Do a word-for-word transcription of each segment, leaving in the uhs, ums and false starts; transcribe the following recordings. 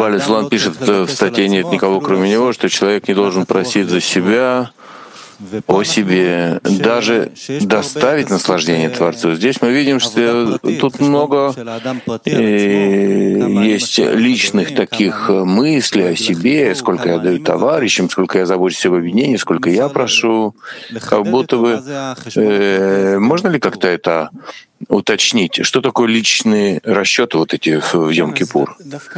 Рабали Злан пишет в статье «Нет никого, кроме него», что человек не должен просить за себя, о себе, даже доставить наслаждение Творцу. Здесь мы видим, что тут много э, есть личных таких мыслей о себе, сколько я даю товарищам, сколько я забочусь об объединении, сколько я прошу, как будто бы... Э, можно ли как-то это уточнить? Что такое личные расчеты вот эти в Йом-Кипур?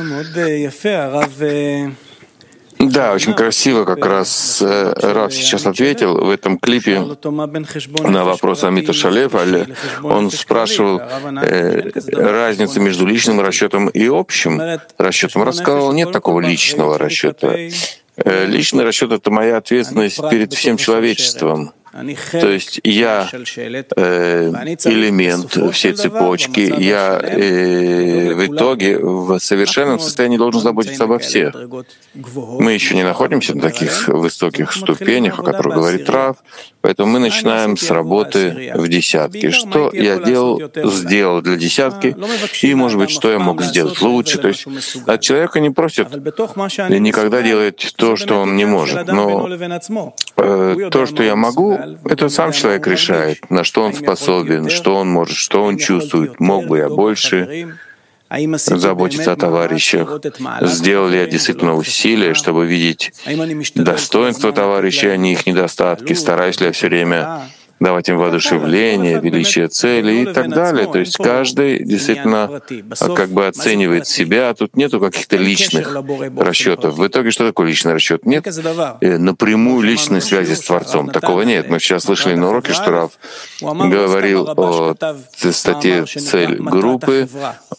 Да, очень красиво как раз Рав сейчас ответил в этом клипе на вопрос Амита Шалев. Он спрашивал э, разницу между личным расчетом и общим расчетом. Рассказал, нет такого личного расчета. Э, личный расчет — это моя ответственность перед всем человечеством. То есть я э, элемент всей цепочки, я э, в итоге в совершенном состоянии должен заботиться обо всех. Мы еще не находимся на таких высоких ступенях, о которых говорит Рав, поэтому мы начинаем с работы в десятке. Что я делал, сделал для десятки, и, может быть, что я мог сделать лучше. То есть от человека не просят и никогда делать то, что он не может. Но э, то, что я могу, это сам человек решает, на что он способен, что он может, что он чувствует. Мог бы я больше заботиться о товарищах? Сделал ли я действительно усилия, чтобы видеть достоинства товарищей, а не их недостатки? Стараюсь ли я все время давать им воодушевление, величие цели и так далее. То есть каждый действительно как бы оценивает себя, а тут нету каких-то личных расчетов. В итоге что такое личный расчет? Нет напрямую личной связи с Творцом. Такого нет. Мы сейчас слышали на уроке, что Рав говорил о статье «Цель группы»,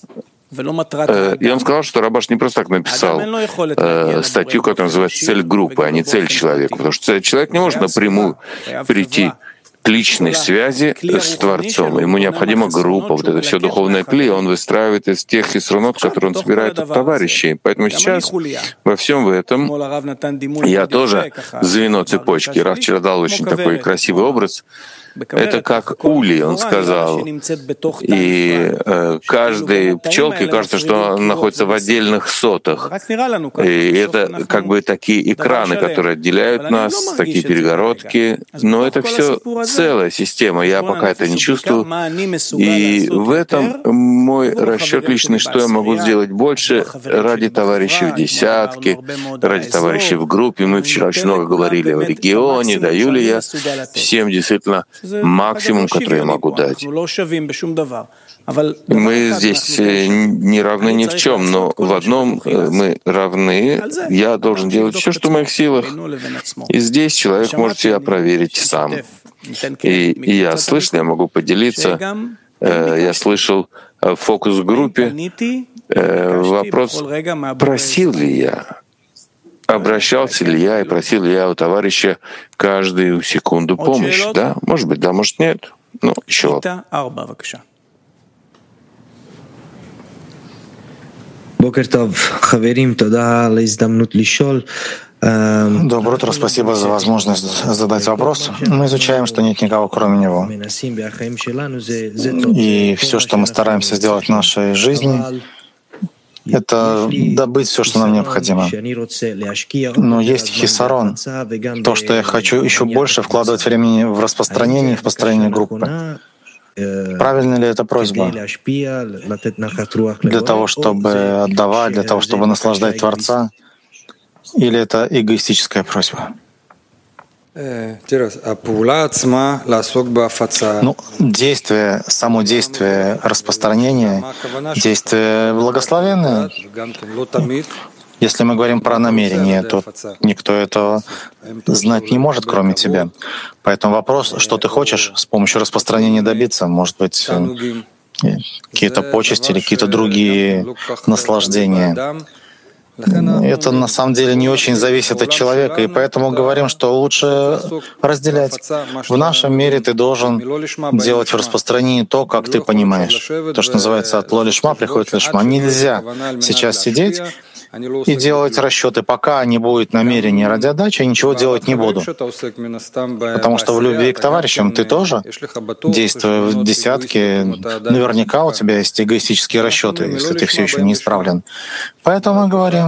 и он сказал, что Рабаш не просто так написал э, статью, которая называется «Цель группы», а не «Цель человека», потому что человек не может напрямую прийти к личной связи с Творцом. Ему необходима группа, вот это все духовное кли, он выстраивает из тех хисронот, которые он собирает от товарищей. Поэтому сейчас во всем этом я тоже звено цепочки. Рав вчера дал очень такой красивый образ. Это как улей, он сказал. И э, каждой пчелке кажется, что она находится в отдельных сотах. И это как бы такие экраны, которые отделяют нас, такие перегородки. Но это все целая система. Я пока это не чувствую. И в этом мой расчет личный, что я могу сделать больше ради товарищей в десятке, ради товарищей в группе. Мы вчера очень много говорили о регионе, даю ли я всем действительно максимум, который я могу дать. Мы здесь не равны ни в чем, но в одном мы равны. Я должен делать все, что в моих силах. И здесь человек может себя проверить сам. И, и я слышал, я могу поделиться. Я слышал в фокус-группе вопрос, просил ли я, обращался ли я и просил ли я у товарища каждую секунду помощь? Да, может быть, да, может, нет. Ну, еще. Доброе утро, спасибо за возможность задать вопрос. Мы изучаем, что нет никого, кроме Него. И все, что мы стараемся сделать в нашей жизни, это добыть все, что нам необходимо. Но есть хисарон, то, что я хочу еще больше вкладывать времени в распространение и в построение группы. Правильно ли это просьба? Для того, чтобы отдавать, для того, чтобы наслаждать Творца? Или это эгоистическая просьба? Ну, действие, само действие распространения, действие благословенное. Если мы говорим про намерение, то никто этого знать не может, кроме тебя. Поэтому вопрос, что ты хочешь с помощью распространения добиться, может быть, какие-то почести или какие-то другие наслаждения. Это на самом деле не очень зависит от человека, и поэтому говорим, что лучше разделять. В нашем мире ты должен делать в распространении то, как ты понимаешь. То, что называется от ло лишма приходит лишма. Нельзя сейчас сидеть и делать расчеты, пока не будет намерения ради отдачи, я ничего делать не буду. Потому что в любви к товарищам ты тоже, действуя в десятке, наверняка у тебя есть эгоистические расчеты, если ты все еще не исправлен. Поэтому мы говорим,